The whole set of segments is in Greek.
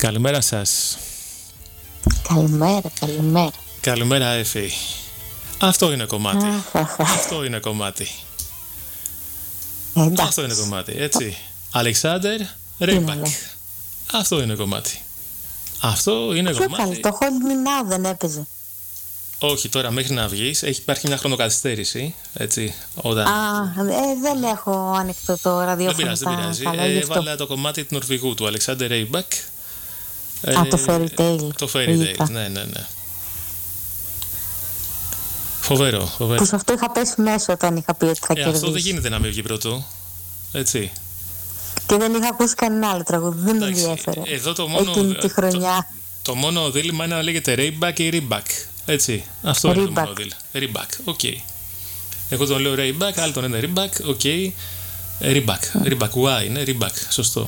Καλημέρα σας. Καλημέρα. Καλημέρα, Εφη. Αυτό είναι κομμάτι. Αυτό είναι κομμάτι. Αυτό είναι κομμάτι, έτσι. Αλεξάνδερ Ρέιμπακ. Αυτό είναι κομμάτι. Αυτό είναι κομμάτι. Το Hold Me Now δεν έπαιζε. Όχι, τώρα μέχρι να βγεις υπάρχει μια χρονοκαθυστέρηση. Έτσι, όταν... δεν έχω ανοιχτό το ραδιόφωνο. Δεν πειράζει. Έβαλα το κομμάτι του Νορβηγού του Αλεξάνδερ Ρέιμπακ. Το Fairy Tale. Το Fairy Tale, ναι. Φοβερό. Που σε αυτό είχα πέσει μέσα όταν είχα πει ότι θα κερδίσει. Αυτό δεν γίνεται να μην βγει πρώτο. Έτσι. Και δεν είχα ακούσει κανένα άλλο τραγούδι. Δεν με ενδιαφέρε. Εδώ το μόνο. Εκείνη τη χρονιά. Το μόνο δίλημμα είναι να λέγεται Rayback ή Reebok. Έτσι. Αυτό είναι το μόνο δίλημμα. Reebok, οκ. Εγώ τον λέω Rayback, άλλοι τον λένε Reebok, οκ. Reebok, Y είναι Reebok, σωστό.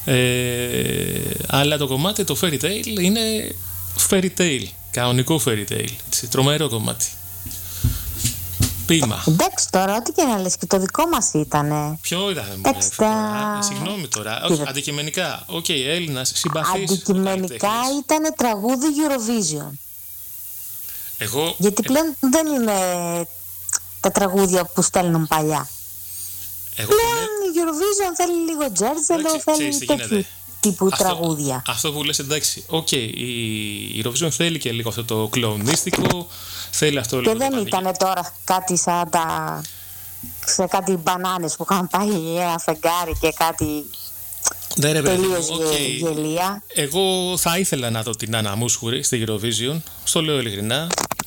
Αλλά το κομμάτι, το Fairy Tale, είναι Fairy Tale. Κανονικό Fairy Tale. Έτσι, τρομερό κομμάτι. Ποίημα. Εντάξει τώρα, ό,τι και να λες, και το δικό μας ήτανε. Ποιο ήταν, συγγνώμη τώρα. Όχι, αντικειμενικά. Οκ, Έλληνας, συμπαθής. Αντικειμενικά ήταν τραγούδι Eurovision. Γιατί πλέον δεν είναι τα τραγούδια που στέλνουν παλιά. Πλέον η Eurovision θέλει λίγο τζέρτζελο, θέλει τέτοιου τύπου τραγούδια. Αυτό που λες, εντάξει, η Eurovision θέλει και λίγο αυτό το κλονίστικο, θέλει αυτό λίγο. Και δεν ήταν τώρα κάτι σαν σε κάτι μπανάνες που είχαν πάει ένα φεγγάρι και κάτι τελείως γελία. Εγώ θα ήθελα να δω την Άννα Μούσχουρη στη Eurovision, στο λέω ειλικρινά.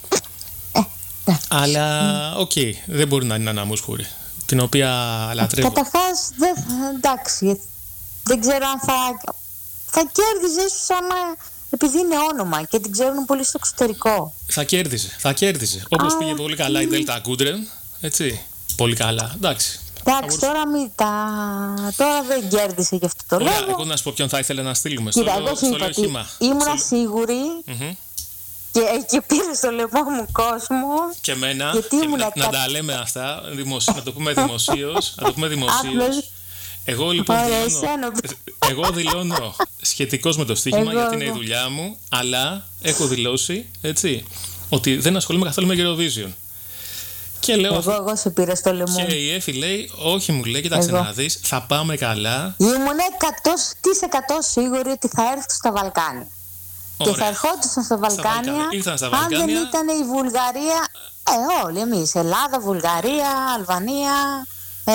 Αλλά δεν μπορεί να είναι Άννα Μούσχουρη, την οποία λατρεύω. Καταρχάς, εντάξει, δεν ξέρω αν θα κέρδιζε ίσως επειδή είναι όνομα και την ξέρουν πολύ στο εξωτερικό. Θα κέρδιζε. Όπως πήγε πολύ καλά η Δέλτα Γκούντρεν, έτσι. Πολύ καλά, εντάξει. Εντάξει, τώρα δεν κέρδισε γι' αυτό το λόγο. Εγώ να σου πω ποιον θα ήθελα να στείλουμε. Κοίτα, εγώ σου είπα ότι ήμουν σίγουρη και πήρε στο λαιμό μου κόσμο. Και εμένα, να τα λέμε αυτά, να το πούμε δημοσίως. Εγώ λοιπόν δηλώνω σχετικώς με το στοίχημα, γιατί είναι η δουλειά μου, αλλά έχω δηλώσει, έτσι, ότι δεν ασχολούμαι καθόλου με Eurovision. Και λέω εγώ σε πήρα στο λαιμό. Και η Εφη λέει, όχι, μου λέει, κοίταξε να δεις, θα πάμε καλά. Ήμουν 100% σίγουρη ότι θα έρθουν στα Βαλκάνια. Ωραία. Και θα ερχόντουσαν στα Βαλκάνια, αν δεν ήταν η Βουλγαρία, όλοι εμείς, Ελλάδα, Βουλγαρία, Αλβανία,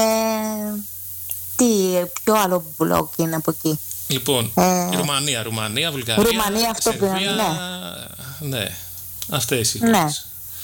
ποιο άλλο μπλοκ είναι από εκεί. Λοιπόν, Ρουμανία, Βουλγαρία, Ρουμανία, αυτό που είναι, ναι, αυτές οι χώρες.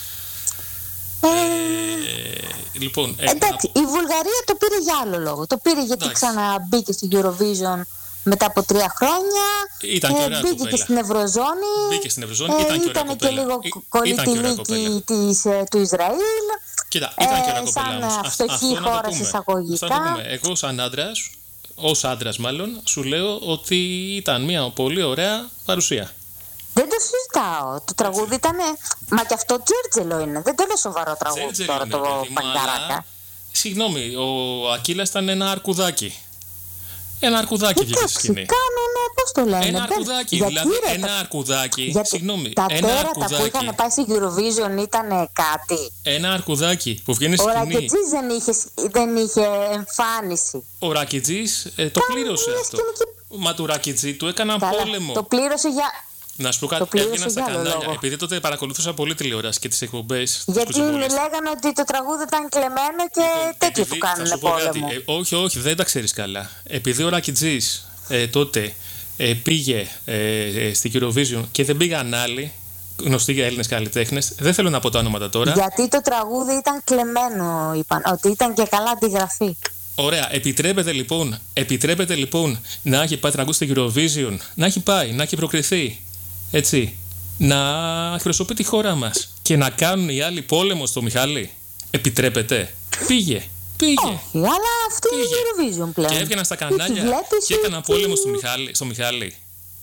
Λοιπόν, εντάξει, η Βουλγαρία το πήρε για άλλο λόγο. Το πήρε γιατί ξαναμπήκε στη Eurovision μετά από 3 χρόνια. Μπήκε και στην Ευρωζώνη. Ήταν και λίγο κολλητηλίκη του Ισραήλ. Κοίτα, ήταν και ωραία κοπέλα. Σαν φτωχή χώρα εισαγωγικά. Εγώ σαν άντρας, σου λέω ότι ήταν μια πολύ ωραία παρουσία. Δεν το συζητάω. Το τραγούδι ήταν. Μα και αυτό τζέρτζελο είναι. Δεν το είναι σοβαρό τραγούδι τώρα το Παγκαράκα. Συγγνώμη, ο Ακύλας ήταν ένα αρκουδάκι. Ένα αρκουδάκι βγήκε στη σκηνή. Πώς το λένε. Ένα αρκουδάκι. Δηλαδή ένα αρκουδάκι. Συγγνώμη. Τα τέρατα που είχαν πάει στη Eurovision ήταν κάτι. Ένα αρκουδάκι που βγαίνει στη σκηνή. Ο Ρακιτζής δεν είχε εμφάνιση. Ο Ρακιτζής το πλήρωσε αυτό. Μα του Ρακιτζή του έκαναν πόλεμο. Το πλήρωσε για. Να σου πω κάτι, έβγαινα στα κανάλια, επειδή τότε παρακολουθούσα πολύ τηλεόραση και τις εκπομπές. Γιατί λέγανε ότι το τραγούδι ήταν κλεμμένο και τέτοιο του κάνουν πόλεμο. Όχι, δεν τα ξέρεις καλά. Επειδή ο Ρακιτζής τότε πήγε στη Eurovision και δεν πήγαν άλλοι γνωστοί για Έλληνες καλλιτέχνες, δεν θέλω να πω τα ονόματα τώρα. Γιατί το τραγούδι ήταν κλεμμένο, είπαν, ότι ήταν και καλά αντιγραφή. Ωραία, επιτρέπεται λοιπόν να έχει πάει τραγούδι στη Eurovision, να έχει προκριθεί. Έτσι, να εκπροσωπεί τη χώρα μας και να κάνουν οι άλλοι πόλεμο στο Μιχάλη. Επιτρέπεται. Πήγε. Όχι, αλλά αυτή είναι η Eurovision πλέον. Και έβγαιναν στα κανάλια και έκαναν πόλεμο στο Μιχάλη.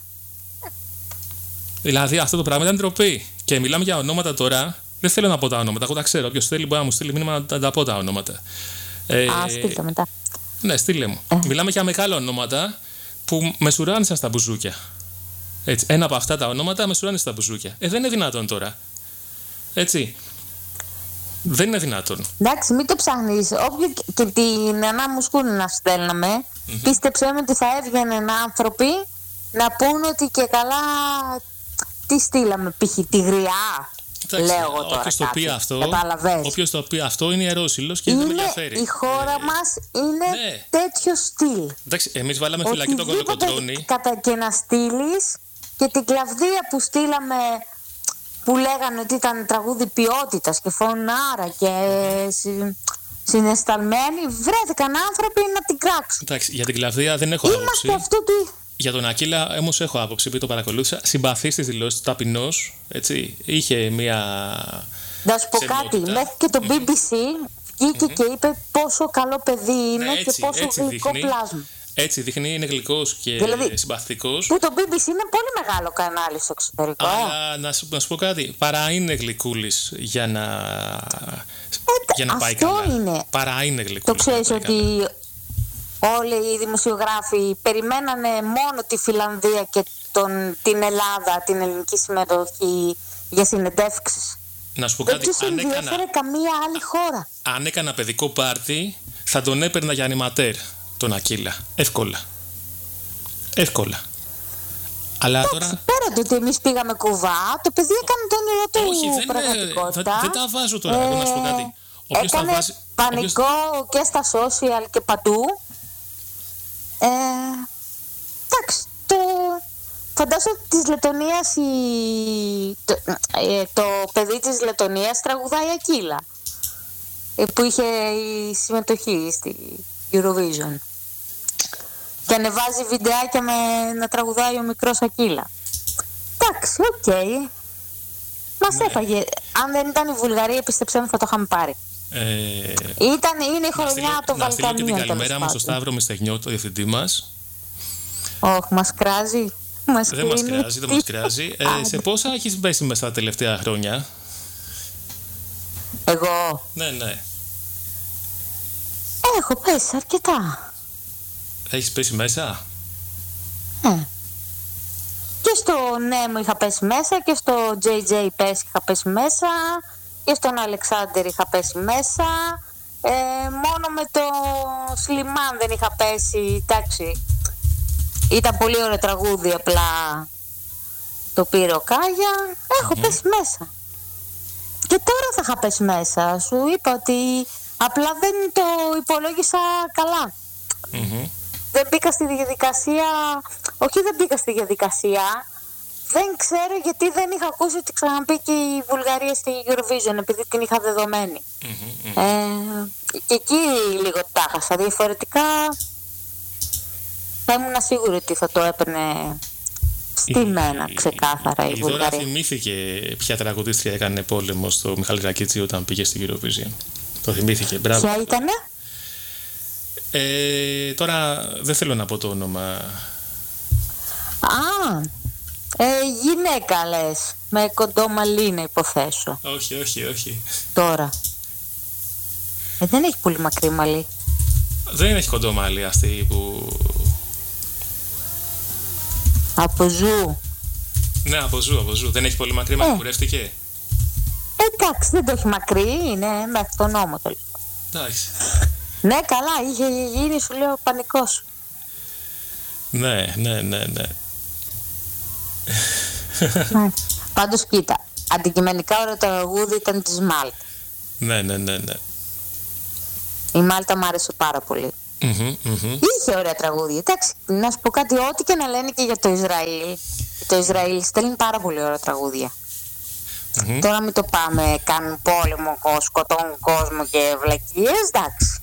Δηλαδή αυτό το πράγμα ήταν ντροπή. Και μιλάμε για ονόματα τώρα. Δεν θέλω να πω τα ονόματα. Εγώ τα ξέρω. Όποιος θέλει μπορεί να μου στείλει μήνυμα να τα πω τα ονόματα. Στείλτε μετά. Ναι, στείλε μου. Μιλάμε για μεγάλα ονόματα που μεσουράνησαν στα μπουζούκια. Έτσι, ένα από αυτά τα ονόματα μεσουράνε στα μπουζούκια. Δεν είναι δυνατόν τώρα. Έτσι. Δεν είναι δυνατόν. Εντάξει, μην το ψάχνεις. Όποιο και την Ανά Μουσκούνη να στέλναμε, πίστεψέ με ότι θα έβγαιναν άνθρωποι να πούν ότι και καλά τι στείλαμε, π.χ. τη Γριά. Λέω εγώ τώρα. Όποιος το πει αυτό είναι ιερόσυλος και δεν με ενδιαφέρει. Η χώρα μας είναι τέτοιο στυλ. Εντάξει, εμείς βάλαμε φυλακή τον Κολοκοτρώνη. Και να στείλεις και την Κλαβδία που στείλαμε, που λέγανε ότι ήταν τραγούδι ποιότητας και φωνάρα και συναισθαλμένοι, βρέθηκαν άνθρωποι να την κράξουν. Εντάξει, για την Κλαβδία δεν έχω άποψη. Για τον Ακύλα όμως έχω άποψη, επειδή το παρακολούθησα. Συμπαθή στις δηλώσεις, ταπεινός, έτσι. Είχε μία. Να σου πω κάτι, μέχρι και το BBC βγήκε και είπε πόσο καλό παιδί είναι και πόσο γλυκό πλάσμα. Έτσι δείχνει, είναι γλυκός και δηλαδή, συμπαθητικός. Που το BBC είναι πολύ μεγάλο κανάλι στο εξωτερικό. Αλλά να σου πω κάτι, παρά είναι γλυκούλης για να πάει καλά. Αυτό είναι. Παρά είναι γλυκούλης. Το ξέρεις ότι όλοι οι δημοσιογράφοι περιμένανε μόνο τη Φιλανδία και την Ελλάδα, την ελληνική συμμετοχή για συνεντεύξεις. Να σου πω κάτι, αν έκανα καμία άλλη χώρα. Αν έκανα παιδικό πάρτι, θα τον έπαιρνα για ανιματέρ τον Ακύλα. Εύκολα. Αλλά εντάξει, τώρα. Πέρα το ότι εμείς πήγαμε κουβά, το παιδί έκανε το όνειρό του πραγματικότητα. Δεν τα βάζω τώρα, εγώ να σου πω κάτι. Έκανε πανικό και στα social και παντού. Εντάξει, φαντάζομαι ότι της Λετωνίας το παιδί της Λετωνίας τραγουδάει Ακύλα, που είχε η συμμετοχή στη Eurovision και ανεβάζει βιντεάκια με να τραγουδάει ο μικρός Ακύλα. Εντάξει, οκ. Μας έφαγε. Αν δεν ήταν η Βουλγαρία, πίστεψέ μου, θα το είχαμε πάρει. Είναι η χρονιά των Βαλκανίων. Να στείλω και την καλημέρα μου στο Σταύρο Μιστεγνιό, το διευθυντή μας. Μας κράζει. Δεν μας κράζει. Σε πόσα έχεις πέσει μέσα τα τελευταία χρόνια? Εγώ? Ναι. Έχω πέσει αρκετά. Έχεις πέσει μέσα? Και στο Νέμο είχα πέσει μέσα, και στο JJ Pes είχα πέσει μέσα, και στον Αλεξάνδερ είχα πέσει μέσα. Μόνο με το Σλιμάν δεν είχα πέσει. Εντάξει, ήταν πολύ ωραίο τραγούδι, απλά το πήρε ο Κάγια. Έχω πέσει μέσα. Και τώρα θα είχα πέσει μέσα. Σου είπα ότι απλά δεν το υπολόγισα καλά. Δεν μπήκα στη διαδικασία. Όχι, δεν μπήκα στη διαδικασία. Δεν ξέρω γιατί δεν είχα ακούσει ότι ξαναμπήκε η Βουλγαρία στη Eurovision, επειδή την είχα δεδομένη. Και εκεί λίγο τα χάσα. Διαφορετικά θα ήμουν σίγουρη ότι θα το έπαιρνε στη μένα ξεκάθαρα η Βουλγαρία. Τώρα θυμήθηκε ποια τραγουδίστρια έκανε πόλεμο στο Μιχάλη Ρακίτσι όταν πήγε στη Eurovision. Το θυμήθηκε, μπράβο. Ποια ήτανε? Τώρα δεν θέλω να πω το όνομα. Γυναίκα λες, με κοντό μαλλί να υποθέσω. Όχι. Τώρα δεν έχει πολύ μακρύ μαλλί. Δεν έχει κοντό μαλλί αυτή που... Από Ζου. Ναι, από Ζου. Δεν έχει πολύ μακρύ μαλλί, κουρεύτηκε. Εντάξει, δεν το έχει μακρύ, είναι μέχρι τον νόμο το λίγο. Εντάξει. Ναι, καλά, είχε γίνει, σου λέω, πανικός. Ναι. Πάντως κοίτα, αντικειμενικά ωραίο το τραγούδι ήταν της Μάλτα. Ναι. Η Μάλτα μου άρεσε πάρα πολύ. Είχε ωραία τραγούδια. Εντάξει, να σου πω κάτι, ό,τι και να λένε και για το Ισραήλ. Το Ισραήλ στέλνει πάρα πολύ ωραία τραγούδια. Τώρα μην το πάμε, κάνουν πόλεμο, σκοτώνουν κόσμο και βλακίες, εντάξει.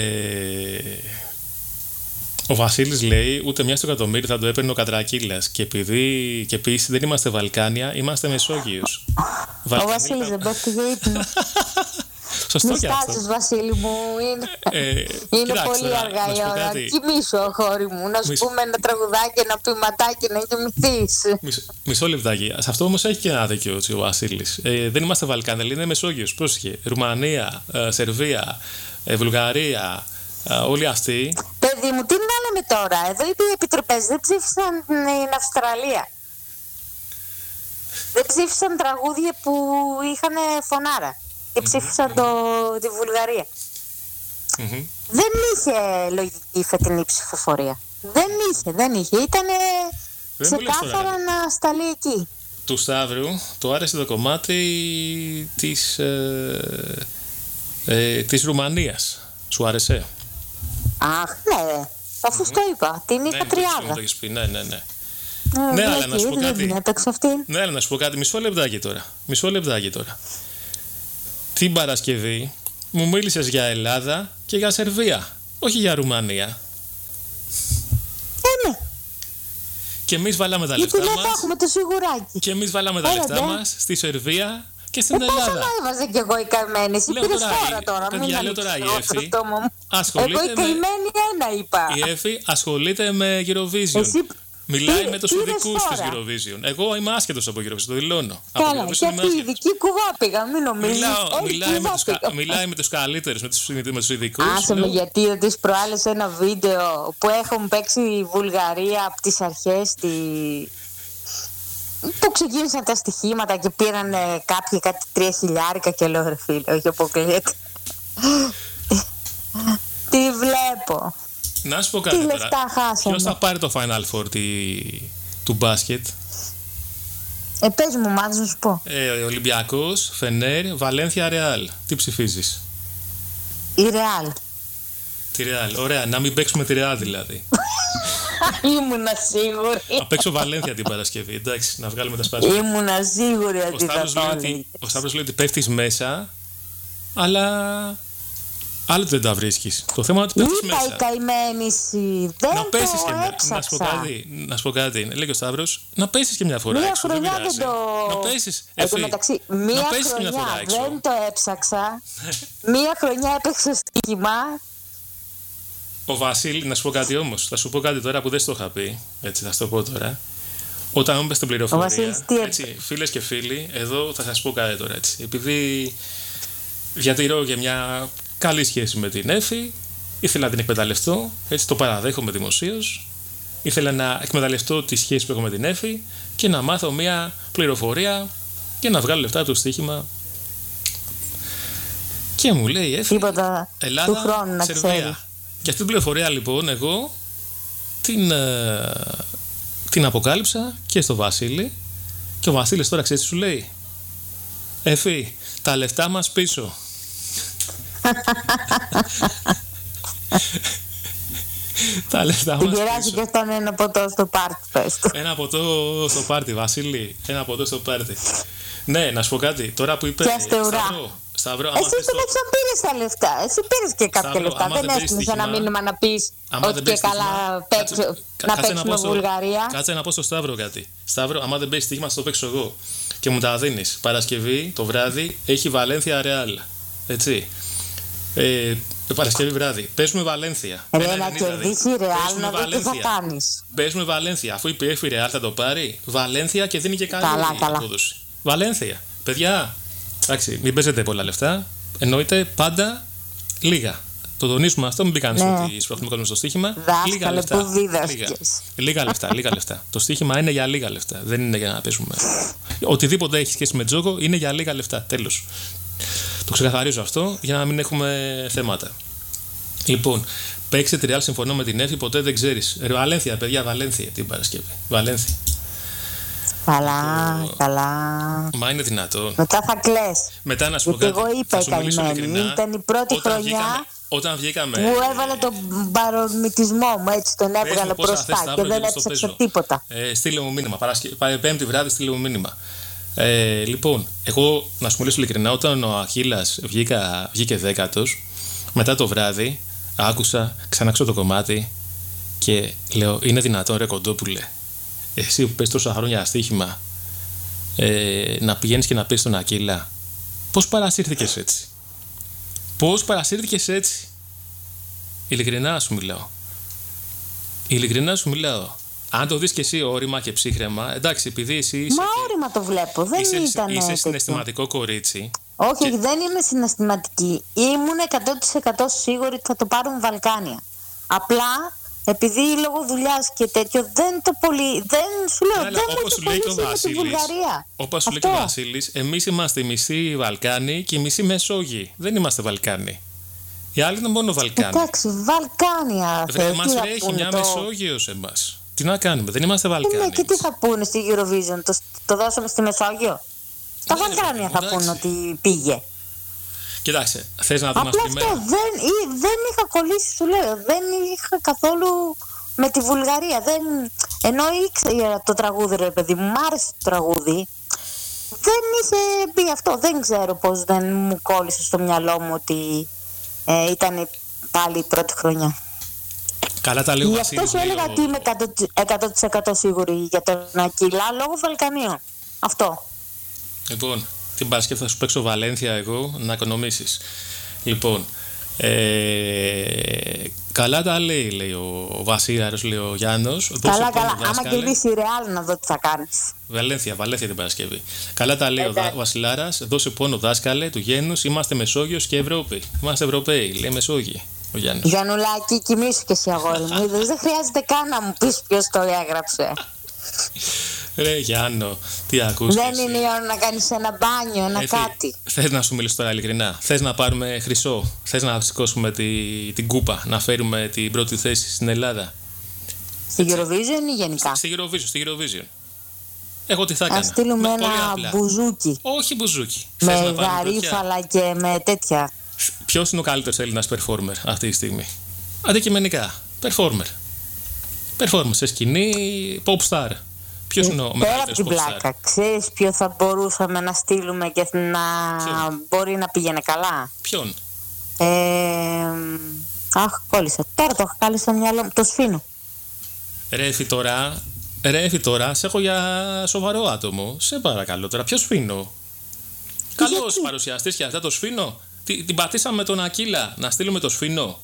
Ο Βασίλης λέει ούτε μια στο εκατομμύριο θα το έπαιρνε ο Κατρακύλας. Και επειδή και επίσης δεν είμαστε Βαλκάνια, είμαστε Μεσόγειος. Ο Βασίλης δεν πέφτει για ύπνο. Σωστό και αυτό. Στάσεις, Βασίλη μου, είναι πολύ αργά η ώρα. Κοιμήσου, χώρι μου, να σου πούμε ένα τραγουδάκι, ένα ποιηματάκι, να κοιμηθείς. Μισό λεπτάκι. Σε αυτό όμως έχει και ένα δίκιο ο Βασίλης. Δεν είμαστε Βαλκάνια, είναι Μεσόγειος. Πρόσεχε. Ρουμανία, Σερβία, Βουλγαρία, όλοι αυτοί. Παιδί μου, τι να λέμε τώρα. Εδώ οι επιτροπές δεν ψήφισαν την Αυστραλία. δεν ψήφισαν τραγούδια που είχαν φωνάρα και ψήφισαν τη Βουλγαρία. Δεν είχε λογική η φετινή ψηφοφορία. Δεν είχε. Ήτανε ξεκάθαρα να σταλεί εκεί. Του Σταύρου το άρεσε το κομμάτι της Ρουμανίας. Σου άρεσε? Αχ, ναι. Αφού το είπα. Την είχα τριάδα. Ναι, αλλά να σου πω κάτι. Ναι, αλλά να σου πω κάτι. Μισό λεπτάκι τώρα. Την Παρασκευή μου μίλησες για Ελλάδα και για Σερβία, όχι για Ρουμανία. Ναι. Και εμείς βάλαμε τα λεφτά μας. Γιατί δεν έχουμε το σιγουράκι. Και εμείς βάλαμε τα λεφτά μας στη Σερβία και στην Ελλάδα. Πόσο να έβαζε κι εγώ η καημένη. Εσύ πήρες τώρα. Παιδιά, λέω τώρα η Εφη. Εγώ η καημένη ένα είπα. Η Εφη ασχολείται με Eurovision. Μιλάει με τους ειδικούς της Eurovision. Εγώ είμαι άσχετος από Eurovision, το δηλώνω. Καλά, γιατί ειδική κουβά πήγα, μην νομίζεις. Μιλάει με τους καλύτερους, με τους ειδικούς. Άσε με, γιατί τις προάλλες ένα βίντεο που έχουν παίξει η Βουλγαρία από τις αρχές που ξεκίνησαν τα στοιχήματα και πήραν κάποιοι κάτι 3.000 και λέω ρε φίλε, όχι αποκλείεται. Τι βλέπω. Να σου πω κάτι τώρα. Ποιος θα πάρει το Final Four του μπάσκετ? Πες μου, μάθεις να σου πω. Ολυμπιακός, Φενέρ, Βαλένθια, Ρεάλ. Τι ψηφίζεις? Η Ρεάλ. Τη Ρεάλ, ωραία. Να μην παίξουμε τη Ρεάλ δηλαδή. Ήμουνα σίγουρη. Θα παίξω Βαλένθια την Παρασκευή, εντάξει, να βγάλουμε τα σπάσματα. Ήμουνα σίγουρη ότι θα το έλεγε. Ο Σταύρος λέει ότι πέφτεις μέσα, αλλά άλλο δεν τα βρίσκεις. Το θέμα είναι ότι πέφτεις μέσα. Είπα η καημένη εσύ, δεν να πέσεις το έψαξα. Να σου πω κάτι, λέει ο Σταύρος, να πέσεις και μια φορά μία έξω. Χρονιά δεν το... Να πέσεις, μεταξύ, μία χρονιά δεν το έψαξα. Μία χρονιά έπαιξα στοίχημα. Ο Βασίλη, να σου πω κάτι όμως, θα σου πω κάτι τώρα που δεν στο είχα πει, έτσι θα σου το πω τώρα. Όταν μου είπες την πληροφορία, έτσι, φίλες και φίλοι, εδώ θα σας πω κάτι τώρα, έτσι. Επειδή διατηρώ για μια καλή σχέση με την Εφη, ήθελα να την εκμεταλλευτώ, έτσι το παραδέχομαι δημοσίως. Ήθελα να εκμεταλλευτώ τη σχέση που έχω με την Εφη και να μάθω μια πληροφορία και να βγάλω λεφτά από το στοίχημα. Και μου λέει η Εφη, Ελλάδα, του χρόνου να Σερβία. ξέρει. Και αυτή την πληροφορία λοιπόν εγώ την αποκάλυψα και στο Βασίλη. Και ο Βασίλης τώρα ξέρεις τι σου λέει? Εφη, τα λεφτά μας πίσω. Τα λεφτά μας πίσω. Την κεράσει και αυτό ένα ποτό στο πάρτι, πες του. Ένα ποτό στο πάρτι, Βασίλη. Ένα ποτό στο πάρτι. Ναι, να σου πω κάτι. Τώρα που είπε Σταυρό, εσύ τουλάχιστον πήρες τα λεφτά. Εσύ πήρες και κάποια λεφτά. Δεν έστειλες ένα μήνυμα να πεις ότι και καλά να παίξουμε Βουλγαρία. Κάτσε να πω στο Σταύρο κάτι. Σταύρο, άμα δεν παίξεις στοίχημα, το παίξω εγώ. Και μου τα δίνεις. Παρασκευή το βράδυ έχει Βαλένθια Ρεάλ. Έτσι. Παρασκευή βράδυ. Παίζουμε Βαλένθια. Ρε, να κερδίσει η Ρεάλ, να δει τι θα κάνεις. Παίζουμε Βαλένθια. Αφού η PF η Ρεάλ θα το πάρει, Βαλένθια και δίνει και καλή απόδοση. Βαλένθια. Παιδιά, εντάξει, μην παίζετε πολλά λεφτά. Εννοείται πάντα λίγα. Το τονίζουμε αυτό, μην πει κανείς ότι σπρώχνουμε κόσμο στο στοίχημα. Λίγα λεφτά. Λίγα λεφτά. Το στοίχημα είναι για λίγα λεφτά. Δεν είναι για να παίζουμε. Οτιδήποτε έχει σχέση με τζόγο είναι για λίγα λεφτά. Τέλος. Το ξεκαθαρίζω αυτό για να μην έχουμε θέματα. Λοιπόν, παίξε τη Ρεάλ, συμφωνώ με την Εφη, ποτέ δεν ξέρεις. Βαλένθια, παιδιά, Βαλένθια την Παρασκευή. Βαλένθια. Καλά. Μα είναι δυνατόν. Μετά θα κλαις. Μετά να σου πω κάτι. Εγώ είπα καημένη. Ήταν η πρώτη χρονιά όταν βγήκαμε, που έβαλε τον παρορμητισμό μου, έτσι τον έβγαλε μπροστά και δεν έψαξε τίποτα. Στείλε μου μήνυμα. Πέμπτη βράδυ στείλε μου μήνυμα. Λοιπόν, εγώ να σου μιλήσω ειλικρινά, όταν ο Αχίλλας βγήκε δέκατος, μετά το βράδυ άκουσα, ξανάξω το κομμάτι και λέω, είναι δυνατόν ρε Κοντόπουλε, εσύ που παίζεις τόσα χρόνια στοίχημα, να πηγαίνεις και να παίζεις τον Αχίλλα? Πώς παρασύρθηκες έτσι? Πώς παρασύρθηκες έτσι? Ειλικρινά σου μιλάω. Αν το δεις και εσύ όρημα και ψύχραιμα, εντάξει, επειδή εσύ είσαι. Μα όρημα το βλέπω, δεν ήταν. Είσαι συναισθηματικό κορίτσι. Όχι, δεν είμαι συναισθηματική. Ήμουν 100% σίγουρη ότι θα το πάρουν Βαλκάνια. Απλά επειδή λόγω δουλειάς και τέτοιο δεν το πολύ. Δεν σου λέω, δεν όπως σου λέει και ο Βασίλης. Όπως σου λέει και ο Βασίλης, εμείς είμαστε μισοί Βαλκάνοι και μισοί Μεσόγειοι. Δεν είμαστε Βαλκάνοι. Οι άλλοι είναι μόνο Βαλκάνοι. Εντάξει, Βαλκάνια. Μας βρέχει μια Μεσόγειος εμάς. Τι να κάνουμε, δεν είμαστε Βαλκάνοι. Και τι θα πούνε στη Eurovision, το δώσαμε στη Μεσόγειο. Τα Βαλκάνια θα πούνε ότι πήγε. Κοιτάξτε, θες να δούμε απλά αυτό δεν είχα κολλήσει, σου λέω. Δεν είχα καθόλου με τη Βουλγαρία. Ενώ ήξερα το τραγούδι, ρε παιδί μου, μ' άρεσε το τραγούδι. Δεν είχε μπει αυτό. Δεν ξέρω πώς δεν μου κόλλησε στο μυαλό μου ότι ήταν πάλι η πρώτη χρονιά. Καλά τα λέω. Γι' αυτό σου έλεγα ότι είμαι 100% σίγουρη για τον Ακύλα λόγω Βαλκανίων. Αυτό. Λοιπόν, την Παρασκευή θα σου παίξω Βαλένθια εγώ να οικονομήσεις. Λοιπόν, καλά τα λέει ο Βασίλαρος, λέει ο Γιάννος. Καλά. Άμα κερδίσει η Ρεάλ να δω τι θα κάνεις. Βαλένθια την Παρασκευή. Καλά τα λέει ο Βασιλάρας. Δώσε πόνο δάσκαλε του γένους. Είμαστε Μεσόγειος και Ευρώπη. Είμαστε Ευρωπαίοι, λέει Μεσόγειοι. Ο Γιάννης. Γιαννουλάκη, κοιμήσου και εσύ αγόρι μου. Δεν χρειάζεται καν να μου πεις ποιος το έγραψε. Ρε Γιάννο, τι ακούς? Δεν είναι η ώρα να κάνεις ένα μπάνιο, ένα κάτι. Θες να σου μιλήσω τώρα ειλικρινά? Θες να πάρουμε χρυσό? Θες να σηκώσουμε την κούπα? Να φέρουμε την πρώτη θέση στην Ελλάδα? Στη Eurovision ή γενικά? Στη Eurovision. Εγώ τι θα έκανα? Να στείλουμε ένα μπουζούκι. Όχι μπουζούκι. Με γαρίφαλα και με τέτοια. Ποιος είναι ο καλύτερος Έλληνας performer αυτή τη στιγμή? Αντικειμενικά. Performer σε σκηνή, pop star. Ποιος είναι ο πέρα από την πλάκα, ξέρεις ποιο θα μπορούσαμε να στείλουμε και να μπορεί να πήγαινε καλά? Ποιον? Κόλλησα. Τώρα το έχω κάλει στο μυαλό μου. Το Σφίνο. Ρε τώρα, σε έχω για σοβαρό άτομο. Σε παρακαλώ τώρα, ποιο Σφίνο? Καλός παρουσιαστής και αυτά, το Σφίνο. Την πατήσαμε με τον Ακύλα, να στείλουμε το Σφίνο.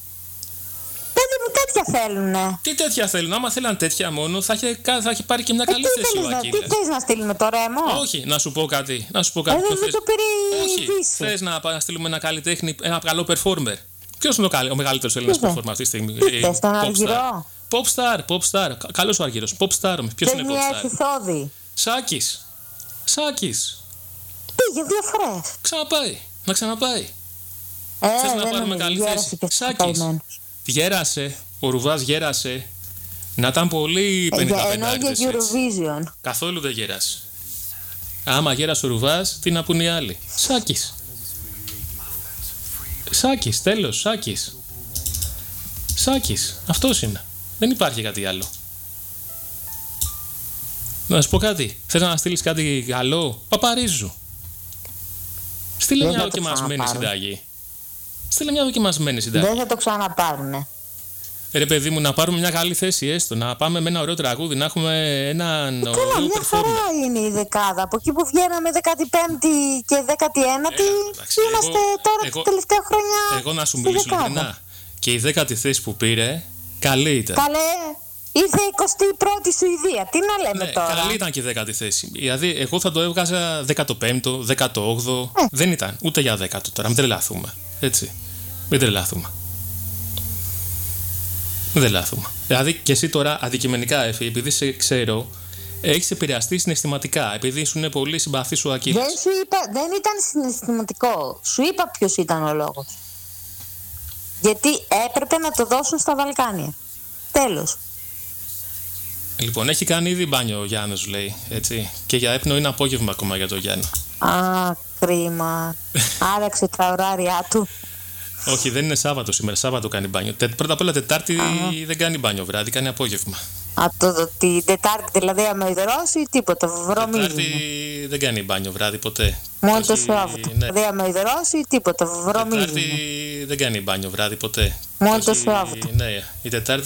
Τέτοια θέλουνε. Τι τέτοια θέλουν? Άμα θέλαν τέτοια μόνο, θα είχε πάρει και μια καλή θέση ο Ακύλας. Τι θες να στείλουμε το Ρέμο? Όχι, να σου πω κάτι. Δεν το πήρε η Δύση. Θες να στείλουμε ένα καλλιτέχνη, ένα καλό performer? Ποιος είναι ο μεγαλύτερος Έλληνας performer αυτή τη στιγμή? Θες τον Αργυρό? Pop star. Καλός ο Αργυρός. Pop star. Ποιος είναι pop star? Σάκης. Πήγε 2 φορές. Να ξαναπάει. Θες να πάρουμε καλή θέση? Σάκης. Γέρασε. Ο Ρουβάς γέρασε. Να ήταν πολύ 55. Ενώ για Eurovision. Καθόλου δεν γέρασε. Άμα γέρασε ο Ρουβάς, τι να πούνε οι άλλοι? Σάκης, τέλος, Σάκης, αυτός είναι. Δεν υπάρχει κάτι άλλο. Να σου πω κάτι. Θες να στείλεις κάτι καλό? Παπαρίζου. Στείλε μια δοκιμασμένη συνταγή. Δεν θα το ξαναπάρουνε. Ρε παιδί μου, να πάρουμε μια καλή θέση έστω. Να πάμε με ένα ωραίο τραγούδι, να έχουμε έναν ωραίο performer. Μια χαρά είναι η δεκάδα. Από εκεί που βγαίναμε 15η και 19η, είμαστε τώρα τα τελευταία χρόνια. Εγώ να σου μιλήσω ειλικρινά. Και η 10η θέση που πήρε, καλή ήταν. Καλέ, ήρθε η 21η Σουηδία. Τι να λέμε τώρα? Καλή ήταν και η 10η θέση. Δηλαδή, εγώ θα το έβγαζα 15ο, 18ο. Δεν ήταν ούτε για 10ο τώρα. Μην τρελαθούμε. Έτσι. Μην τρελαθούμε. Δηλαδή και εσύ τώρα αντικειμενικά, Εφη, επειδή σε ξέρω, έχεις επηρεαστεί συναισθηματικά, επειδή σου είναι πολύ συμπαθής ο Ακύλας. Δεν ήταν συναισθηματικό. Σου είπα ποιος ήταν ο λόγος. Γιατί έπρεπε να το δώσουν στα Βαλκάνια. Τέλος. Λοιπόν, έχει κάνει ήδη μπάνιο ο Γιάννος, λέει, έτσι. Και για ύπνο είναι απόγευμα ακόμα για τον Γιάννο. Κρίμα. Άραξε τα ωράρια του. Όχι, δεν είναι Σάββατο σήμερα. Σάββατο κάνει μπάνιο. Πρώτα απ' όλα Τετάρτη δεν κάνει μπάνιο βράδυ, κάνει απόγευμα. Την Τετάρτη δηλαδή, άμα υδρώσει, τίποτα. Βρωμίζει. Τετάρτη δεν κάνει μπάνιο βράδυ ποτέ. Μόνο το Σάββατο. Δηλαδή, άμα υδρώσει, τίποτα. Βρωμίζει. Τετάρτη δεν κάνει μπάνιο βράδυ ποτέ. Μόνο το Σάββατο. Ναι, η Τετάρτη